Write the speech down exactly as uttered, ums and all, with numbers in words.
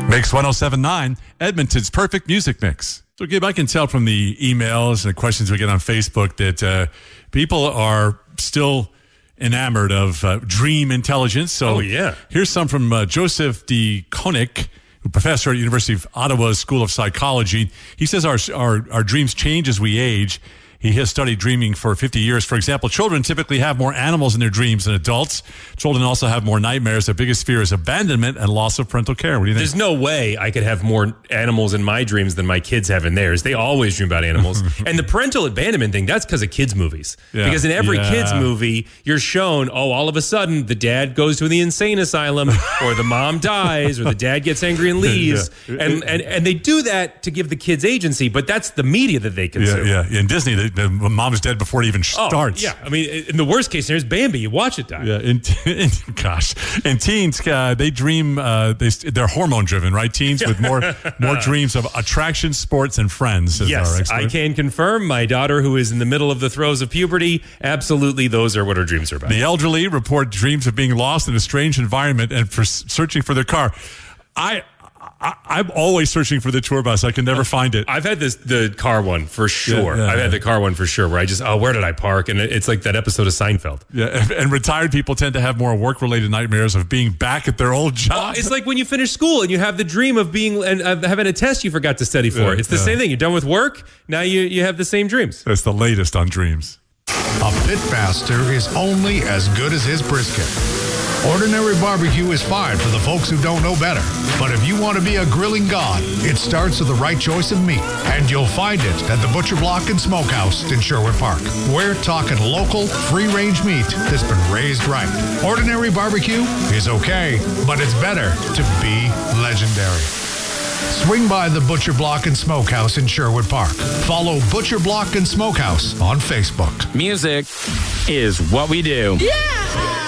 Mix one oh seven point nine, Edmonton's perfect music mix. So, Gabe, I can tell from the emails and the questions we get on Facebook that uh, people are still enamored of uh, dream intelligence. So, oh, yeah. Here's some from uh, Joseph D. Koenig, professor at the University of Ottawa's School of Psychology. He says our, our, our dreams change as we age. He has studied dreaming for fifty years. For example, children typically have more animals in their dreams than adults. Children also have more nightmares. Their biggest fear is abandonment and loss of parental care. What do you think? There's no way I could have more animals in my dreams than my kids have in theirs. They always dream about animals. And the parental abandonment thing, that's because of kids' movies. Yeah. Because in every yeah. kids' movie, you're shown, oh, all of a sudden, the dad goes to the insane asylum, or the mom dies, or the dad gets angry and leaves. Yeah. And, and and they do that to give the kids agency, but that's the media that they consume. Yeah, yeah. In Disney, the, the mom's dead before it even starts. Oh, yeah. I mean, in the worst case, there's Bambi. You watch it die. Yeah. In, in, gosh, and teens, uh, they dream. Uh, they they're hormone driven, right? Teens with more more dreams of attraction, sports, and friends. Is yes, our expert. I can confirm. My daughter, who is in the middle of the throes of puberty, absolutely, those are what her dreams are about. The elderly report dreams of being lost in a strange environment and for searching for their car. I. I, I'm always searching for the tour bus. I can never find it. I've had this the car one for sure. Yeah, yeah, I've yeah. had the car one for sure where I just, oh, where did I park? And it's like that episode of Seinfeld. Yeah, and, and retired people tend to have more work-related nightmares of being back at their old job. It's like when you finish school and you have the dream of being and uh, having a test you forgot to study for. Yeah, it's the yeah. same thing. You're done with work. Now you, you have the same dreams. That's the latest on dreams. A pitmaster is only as good as his brisket. Ordinary barbecue is fine for the folks who don't know better. But if you want to be a grilling god, it starts with the right choice of meat. And you'll find it at the Butcher Block and Smokehouse in Sherwood Park. We're talking local, free-range meat that's been raised right. Ordinary barbecue is okay, but it's better to be legendary. Swing by the Butcher Block and Smokehouse in Sherwood Park. Follow Butcher Block and Smokehouse on Facebook. Music is what we do. Yeah!